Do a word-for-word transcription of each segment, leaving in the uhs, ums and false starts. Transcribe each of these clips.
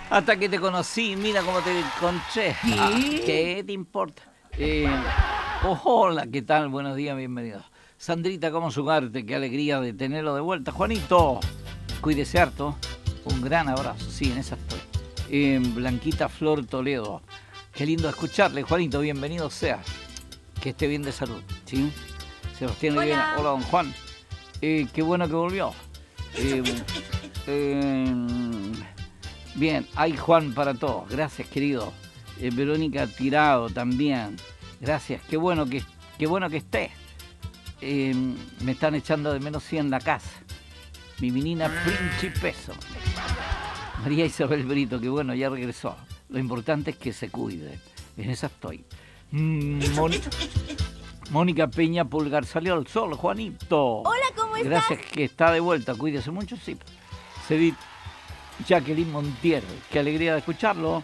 Hasta que te conocí, mira cómo te encontré. ¿Qué? Ah, ¿qué te importa? Eh, oh, hola, ¿qué tal? Buenos días, bienvenidos. Sandrita, ¿cómo sugarte? Qué alegría de tenerlo de vuelta. Juanito, cuídese harto. Un gran abrazo. Sí, en esa estoy. Eh, Blanquita Flor Toledo. Qué lindo escucharle, Juanito. Bienvenido sea. Que esté bien de salud. ¿Sí? Sebastián Hola. Olivera. Hola, don Juan. Eh, qué bueno que volvió. Eh, eh, bien, hay Juan para todos. Gracias, querido. Eh, Verónica Tirado también. Gracias. Qué bueno que, qué bueno que esté. Eh, me están echando de menos sí en la casa. Mi menina Principeso. María Isabel Brito, que bueno, ya regresó. Lo importante es que se cuide. En esa estoy. Mm, Moni- Mónica Peña Pulgar salió al sol, Juanito. Hola, ¿cómo estás? Gracias que está de vuelta, cuídese mucho, sí. Cedit Jacqueline Montier, qué alegría de escucharlo.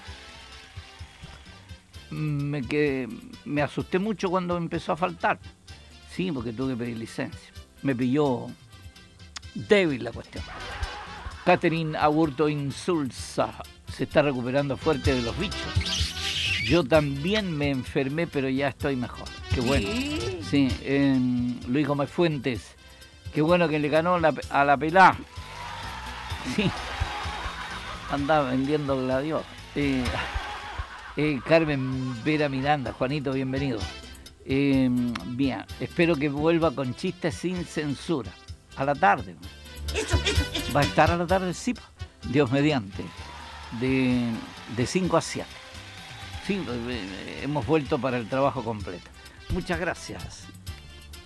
Me, quedé, me asusté mucho cuando empezó a faltar. Sí, porque tuve que pedir licencia. Me pilló débil la cuestión. Catherine Aburto Insulza se está recuperando fuerte de los bichos. Yo también me enfermé, pero ya estoy mejor. Qué bueno. Sí, eh, Luis Gómez Fuentes. Qué bueno que le ganó la, a la pelá. Sí. Andaba vendiendo gladiador. Eh, eh, Carmen Vera Miranda. Juanito, bienvenido. Eh, bien, espero que vuelva con chistes sin censura. A la tarde. Va a estar a la tarde, sí, Dios mediante, de, de cinco a siete. Sí, hemos vuelto para el trabajo completo. Muchas gracias.